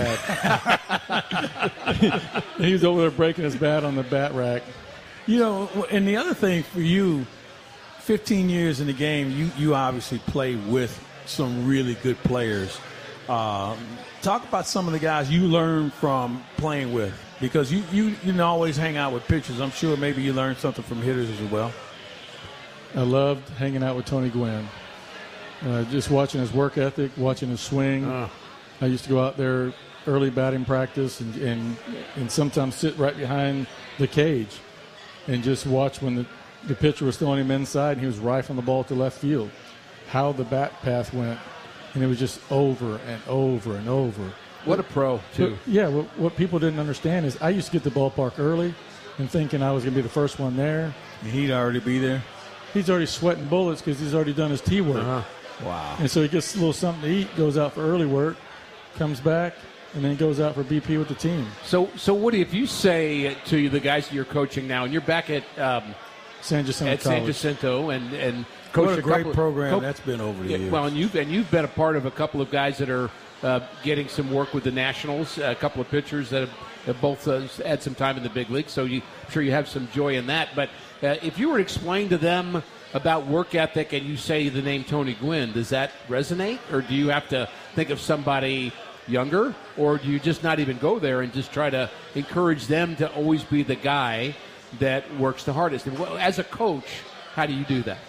had." He was over there breaking his bat on the bat rack. You know, and the other thing for you, fifteen years in the game, you, you obviously play with some really good players. Um, talk about some of the guys you learned from playing with, because you, you, you didn't always hang out with pitchers. I'm sure maybe you learned something from hitters as well. I loved hanging out with Tony Gwynn. Uh, just watching his work ethic, watching his swing. Uh. I used to go out there early batting practice and, and, and sometimes sit right behind the cage and just watch when the, the pitcher was throwing him inside and he was rifling the ball to left field. how the bat path went, and it was just over and over and over. What a pro, too. But, yeah, what, what people didn't understand is I used to get to the ballpark early and thinking I was going to be the first one there. And he'd already be there? He's already sweating bullets because he's already done his tee work. Uh-huh. Wow. And so he gets a little something to eat, goes out for early work, comes back, and then goes out for B P with the team. So, so Woody, if you say to the guys that you're coaching now, and you're back at um, San Jacinto at San College. Jacinto, and and coach what a, a great couple of, program co- that's been over the yeah, years. Well, and you've and you've been a part of a couple of guys that are uh, getting some work with the Nationals. A couple of pitchers that have, have both uh, had some time in the big league. So you, I'm sure you have some joy in that. But uh, if you were to explain to them about work ethic, and you say the name Tony Gwynn, does that resonate, or do you have to think of somebody younger, or do you just not even go there and just try to encourage them to always be the guy that works the hardest? And as a coach, how do you do that?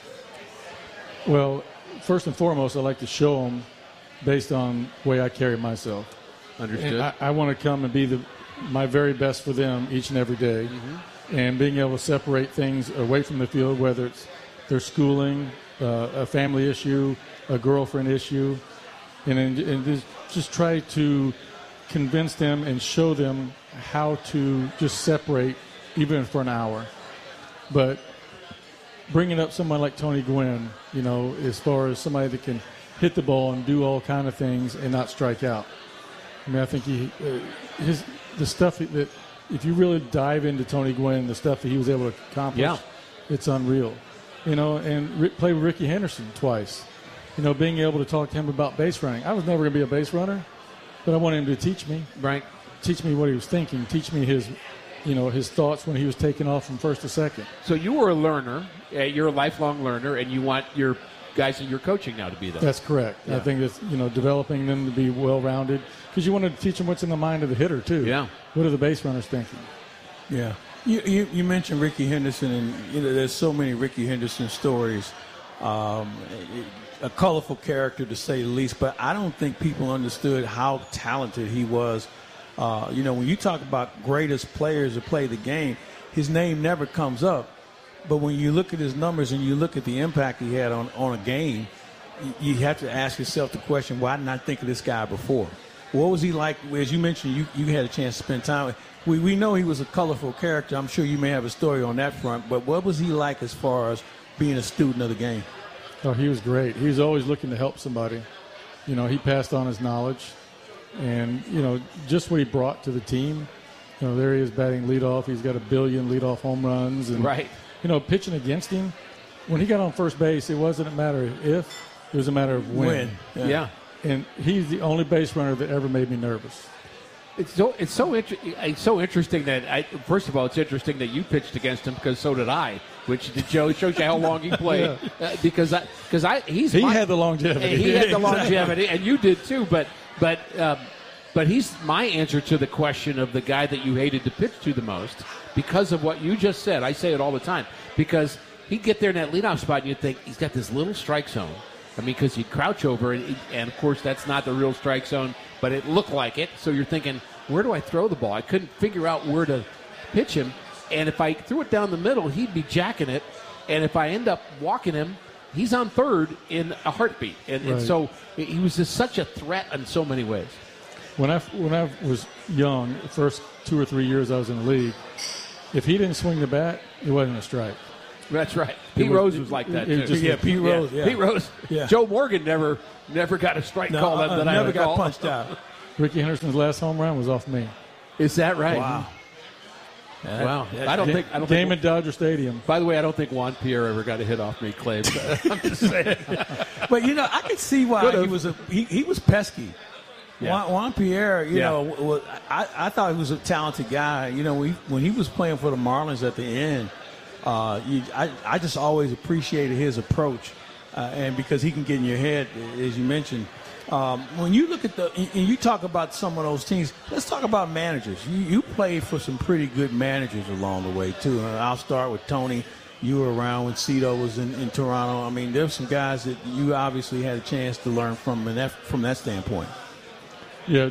Well, first and foremost, I like to show them based on the way I carry myself. Understood. And I, I want to come and be the my very best for them each and every day. Mm-hmm. And being able to separate things away from the field, whether it's their schooling, uh, a family issue, a girlfriend issue, and, and, and just, just try to convince them and show them how to just separate, even for an hour. But bringing up someone like Tony Gwynn, you know, as far as somebody that can hit the ball and do all kind of things and not strike out. I mean, I think he, uh, his the stuff that, if you really dive into Tony Gwynn, the stuff that he was able to accomplish, yeah. it's unreal. You know, and re- play with Ricky Henderson twice. You know, being able to talk to him about base running. I was never going to be a base runner, but I wanted him to teach me. Right. Teach me what he was thinking. Teach me his, you know, his thoughts when he was taking off from first to second. So you were a learner. Uh, you're a lifelong learner, and you want your guys that you're coaching now to be that. That's correct. Yeah. I think it's, you know, developing them to be well-rounded, because you want to teach them what's in the mind of the hitter, too. Yeah. What are the base runners thinking? Yeah. You, you, you mentioned Ricky Henderson, and you know there's so many Ricky Henderson stories. Um, a colorful character, to say the least, but I don't think people understood how talented he was. Uh, you know, when you talk about greatest players to play the game, his name never comes up. But when you look at his numbers and you look at the impact he had on, on a game, you have to ask yourself the question, why didn't I think of this guy before? What was he like? As you mentioned, you, you had a chance to spend time with. We, we know he was a colorful character. I'm sure you may have a story on that front. But what was he like as far as being a student of the game? Oh, he was great. He was always looking to help somebody. You know, he passed on his knowledge. And, you know, just what he brought to the team. You know, there he is batting leadoff. He's got a billion leadoff home runs. And, right. You know, pitching against him, when he got on first base, it wasn't a matter of if, it was a matter of when. When. Yeah. yeah. And he's the only base runner that ever made me nervous. It's so it's so inter- it's so interesting that I, first of all, it's interesting that you pitched against him, because so did I. Which did Joe shows you how long he played. yeah. uh, because I because I he's he my, had the longevity. He had the longevity, and you did too. But but um, but he's my answer to the question of the guy that you hated to pitch to the most, because of what you just said. I say it all the time, because he'd get there in that leadoff spot, and you'd think he's got this little strike zone. I mean, because you crouch over, and, and of course that's not the real strike zone, but it looked like it. So you're thinking, where do I throw the ball? I couldn't figure out where to pitch him. And if I threw it down the middle, he'd be jacking it. And if I end up walking him, he's on third in a heartbeat. And, right. and so he was just such a threat in so many ways. When I, when I was young, the first two or three years I was in the league, if he didn't swing the bat, it wasn't a strike. That's right. Pete was, Rose was like that, too. Just, yeah, Pete yeah. Rose. Yeah. Pete Rose. Yeah. Joe Morgan never never got a strike no, call that, uh, that never I got call. punched out. Ricky Henderson's last home run was off me. Is that right? Wow. That, wow. I don't game, think I don't game think, at Dodger Stadium. By the way, I don't think Juan Pierre ever got a hit off me, Clay. I'm just saying. But you know, I could see why Could've. he was a he, he was pesky. Yeah. Juan, Juan Pierre, you yeah. know, was, I, I thought he was a talented guy. You know, when he, when he was playing for the Marlins at the end, uh, you, I I just always appreciated his approach, uh, and because he can get in your head, as you mentioned. Um, when you look at the, and you talk about some of those teams, let's talk about managers. You, you played for some pretty good managers along the way, too. And I'll start with Tony. You were around when Cito was in, in Toronto. I mean, there's some guys that you obviously had a chance to learn from, and that, from that standpoint. Yeah,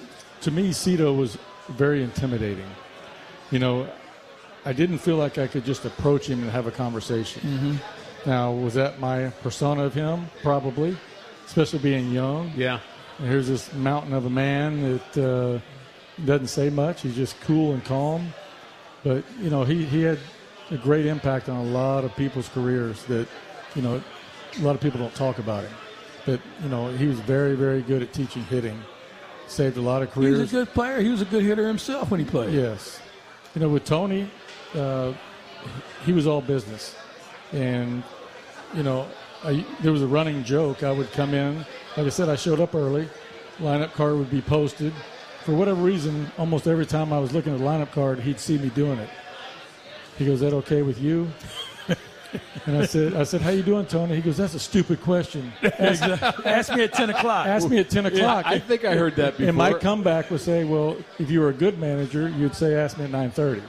to me, Cito was very intimidating. You know, I didn't feel like I could just approach him and have a conversation. Mm-hmm. Now, was that my persona of him? Probably, especially being young. Yeah. And here's this mountain of a man that uh, doesn't say much. He's just cool and calm. But, you know, he, he had a great impact on a lot of people's careers that, you know, a lot of people don't talk about him. But, you know, he was very, very good at teaching hitting. Saved a lot of careers. He was a good player. He was a good hitter himself when he played. Yes. You know, with Tony, uh, he was all business. And, you know, I, there was a running joke. I would come in. Like I said, I showed up early. Lineup card would be posted. For whatever reason, almost every time I was looking at the lineup card, he'd see me doing it. He goes, "Is that okay with you?" And I said, "I said, how you doing, Tony?" He goes, "That's a stupid question. Ask, Ask me at ten o'clock. Ask me at ten o'clock." Yeah, I think I heard that before. And my comeback would say, "Well, if you were a good manager, you'd say, ask me at nine thirty."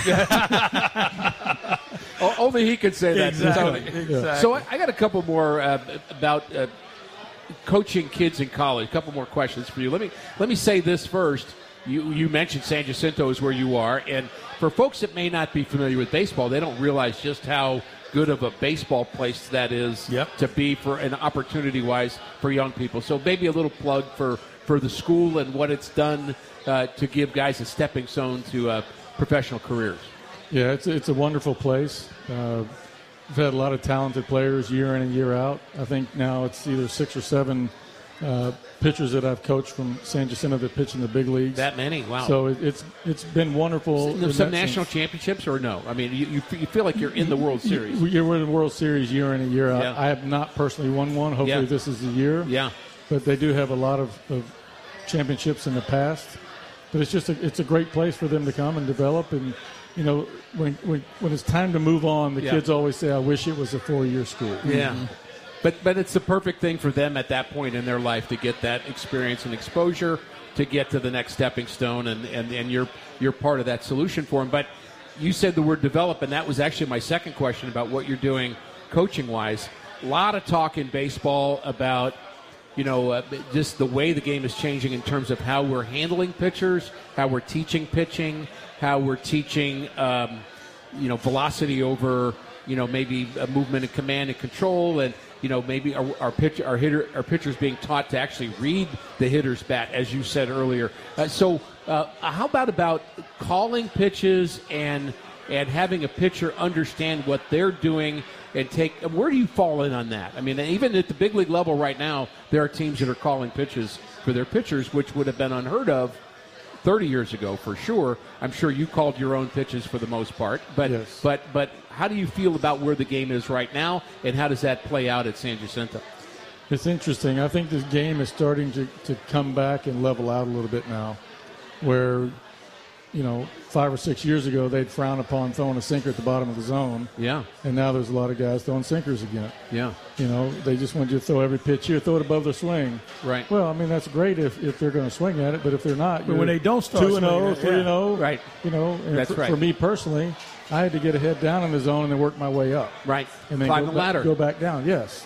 Only he could say that. Exactly. Tony. Exactly. So I, I got a couple more uh, about uh, coaching kids in college. A couple more questions for you. Let me let me say this first. You you mentioned San Jacinto is where you are, and for folks that may not be familiar with baseball, they don't realize just how good of a baseball place that is yep. to be for an opportunity-wise for young people. So maybe a little plug for, for the school and what it's done uh, to give guys a stepping stone to uh, professional careers. Yeah, it's it's a wonderful place. Uh, we've had a lot of talented players year in and year out. I think now it's either six or seven uh, pitchers that I've coached from San Jacinto that pitch in the big leagues. That many? Wow. So it, it's it's been wonderful. There's some national sense. championships or no? I mean, you, you you feel like you're in the World Series. You're in the World Series year in and year out. Yeah. I have not personally won one. Hopefully yeah. this is the year. Yeah. But they do have a lot of, of championships in the past. But it's just a, it's a great place for them to come and develop. And, you know, when when, when it's time to move on, the yeah. kids always say, "I wish it was a four-year school." Yeah. Mm-hmm. But but it's the perfect thing for them at that point in their life to get that experience and exposure to get to the next stepping stone, and, and, and you're you're part of that solution for them. But you said the word develop, and that was actually my second question about what you're doing coaching-wise. A lot of talk in baseball about, you know, uh, just the way the game is changing in terms of how we're handling pitchers, how we're teaching pitching, how we're teaching, um, you know, velocity over, you know, maybe a movement and command and control, and you know, maybe our, our pitch, our hitter, our pitchers being taught to actually read the hitter's bat, as you said earlier. Uh, so, uh, how about about calling pitches and and having a pitcher understand what they're doing and take? Where do you fall in on that? I mean, even at the big league level right now, there are teams that are calling pitches for their pitchers, which would have been unheard of thirty years ago, for sure. I'm sure you called your own pitches for the most part, but yes. but but how do you feel about where the game is right now, and how does that play out at San Jacinto? It's interesting. I think this game is starting to, to come back and level out a little bit now, where, you know, five or six years ago they'd frown upon throwing a sinker at the bottom of the zone. Yeah. And now there's a lot of guys throwing sinkers again. Yeah. You know, they just want you to throw every pitch here, throw it above their swing. Right. Well, I mean, that's great if, if they're going to swing at it, but if they're not, but when they don't start two and oh, swinging, three and oh, right. You know, and That's for, right. for me personally, I had to get a head down in the zone and then work my way up. Right. And then Climb go the ladder. Back, go back down. Yes.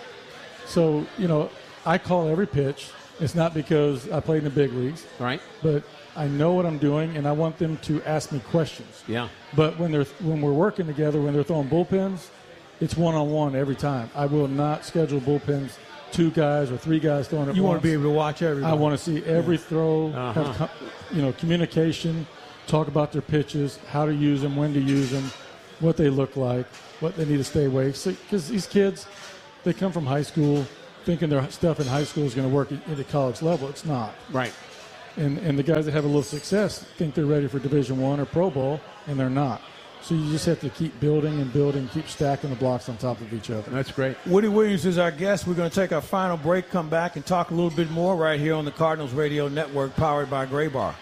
So, you know, I call every pitch. It's not because I played in the big leagues. Right. But I know what I'm doing, and I want them to ask me questions. Yeah. But when they're when we're working together, when they're throwing bullpens, it's one-on-one every time. I will not schedule bullpens, two guys or three guys throwing it. You once. want to be able to watch everybody. I want to see every yeah. throw, Uh-huh. have com- you know, communication, talk about their pitches, how to use them, when to use them, what they look like, what they need to stay away. Because so, these kids, they come from high school thinking their stuff in high school is going to work at the college level. It's not. Right. And and the guys that have a little success think they're ready for Division One or Pro Bowl, and they're not. So you just have to keep building and building, keep stacking the blocks on top of each other. That's great. Woody Williams is our guest. We're going to take our final break, come back, and talk a little bit more right here on the Cardinals Radio Network, powered by Gray Bar.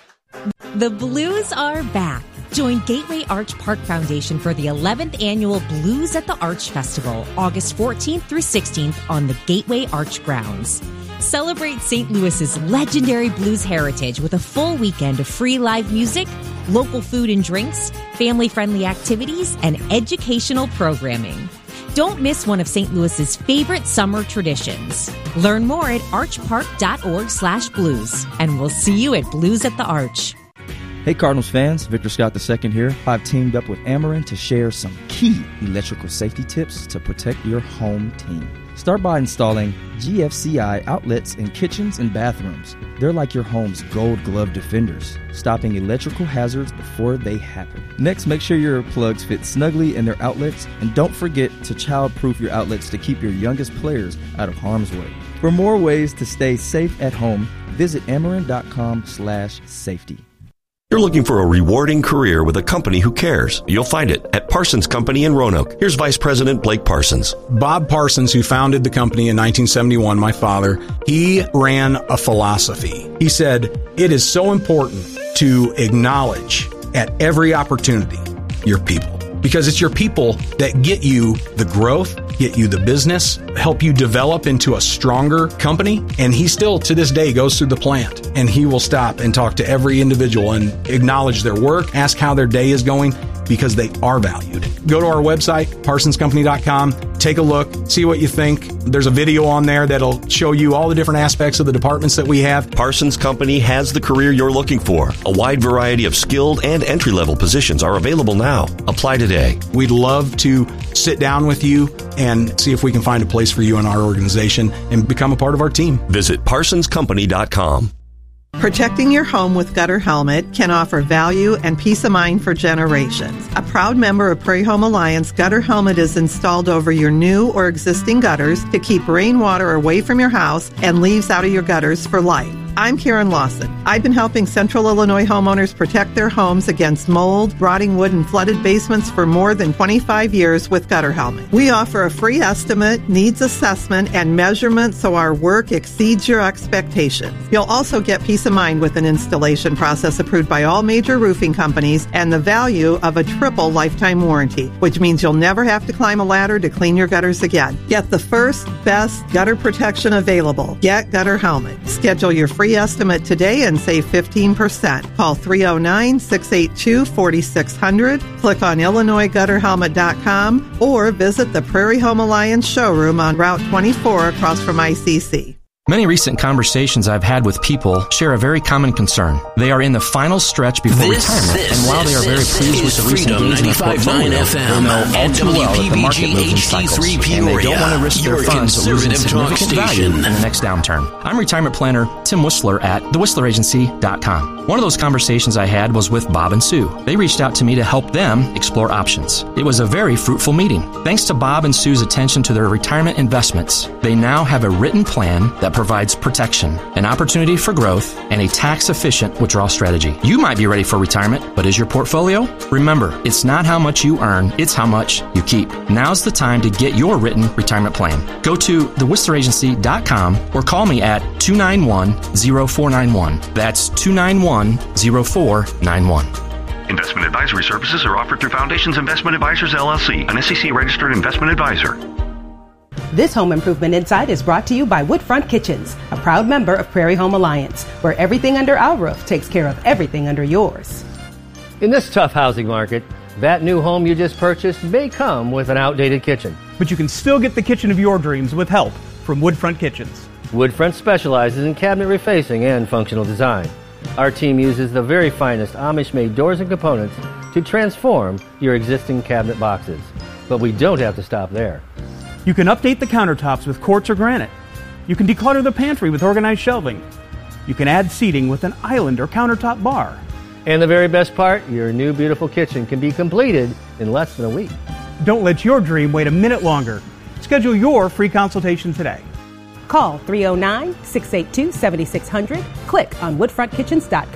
The Blues are back. Join Gateway Arch Park Foundation for the eleventh annual Blues at the Arch Festival, August fourteenth through sixteenth on the Gateway Arch grounds. Celebrate Saint Louis's legendary blues heritage with a full weekend of free live music, local food and drinks, family-friendly activities, and educational programming. Don't miss one of Saint Louis's favorite summer traditions. Learn more at archpark.org slash blues, and we'll see you at Blues at the Arch. Hey Cardinals fans, Victor Scott the second here. I've teamed up with Amarin to share some key key electrical safety tips to protect your home team. Start by installing G F C I outlets in kitchens and bathrooms. They're like your home's gold glove defenders, stopping electrical hazards before they happen. Next, make sure your plugs fit snugly in their outlets, and don't forget to child-proof your outlets to keep your youngest players out of harm's way. For more ways to stay safe at home, visit Ameren.com slash safety. You're looking for a rewarding career with a company who cares. You'll find it at Parsons Company in Roanoke. Here's Vice President Blake Parsons. Bob Parsons, who founded the company in nineteen seventy-one, my father, he ran a philosophy. He said, it is so important to acknowledge at every opportunity your people. Because it's your people that get you the growth, get you the business, help you develop into a stronger company. And he still, to this day, goes through the plant and he will stop and talk to every individual and acknowledge their work, ask how their day is going, because they are valued. Go to our website, parsons company dot com, take a look, see what you think. There's a video on there that'll show you all the different aspects of the departments that we have. Parsons Company has the career you're looking for. A wide variety of skilled and entry-level positions are available now. Apply today. We'd love to sit down with you and see if we can find a place for you in our organization and become a part of our team. Visit parsons company dot com. Protecting your home with Gutter Helmet can offer value and peace of mind for generations. A proud member of Prairie Home Alliance, Gutter Helmet is installed over your new or existing gutters to keep rainwater away from your house and leaves out of your gutters for life. I'm Karen Lawson. I've been helping Central Illinois homeowners protect their homes against mold, rotting wood, and flooded basements for more than twenty-five years with Gutter Helmet. We offer a free estimate, needs assessment, and measurement so our work exceeds your expectations. You'll also get peace of mind with an installation process approved by all major roofing companies and the value of a triple lifetime warranty, which means you'll never have to climb a ladder to clean your gutters again. Get the first, best gutter protection available. Get Gutter Helmet. Schedule your free Free estimate today and save fifteen percent. Call three oh nine, six eight two, four six zero zero, click on Illinois Gutter Helmet dot com, or visit the Prairie Home Alliance showroom on Route twenty-four across from I C C. Many recent conversations I've had with people share a very common concern. They are in the final stretch before this, retirement, this, and while they are very this, pleased this with the recent gains in their portfolio, they know all too well that the market moves in cycles, and they don't want to risk their funds losing significant value in the next downturn. I'm retirement planner Tim Whistler at the whistler agency dot com. One of those conversations I had was with Bob and Sue. They reached out to me to help them explore options. It was a very fruitful meeting. Thanks to Bob and Sue's attention to their retirement investments, they now have a written plan that provides protection, an opportunity for growth, and a tax-efficient withdrawal strategy. You might be ready for retirement, but is your portfolio? Remember, it's not how much you earn, it's how much you keep. Now's the time to get your written retirement plan. Go to the whistler agency dot com or call me at two nine one, zero four nine one. That's two nine one, zero four nine one. Investment advisory services are offered through Foundations Investment Advisors, L L C, an S E C-registered investment advisor. This Home Improvement Insight is brought to you by Woodfront Kitchens, a proud member of Prairie Home Alliance, where everything under our roof takes care of everything under yours. In this tough housing market, that new home you just purchased may come with an outdated kitchen. But you can still get the kitchen of your dreams with help from Woodfront Kitchens. Woodfront specializes in cabinet refacing and functional design. Our team uses the very finest Amish-made doors and components to transform your existing cabinet boxes. But we don't have to stop there. You can update the countertops with quartz or granite. You can declutter the pantry with organized shelving. You can add seating with an island or countertop bar. And the very best part, your new beautiful kitchen can be completed in less than a week. Don't let your dream wait a minute longer. Schedule your free consultation today. Call three oh nine, six eight two, seven six zero zero. Click on woodfront kitchens dot com.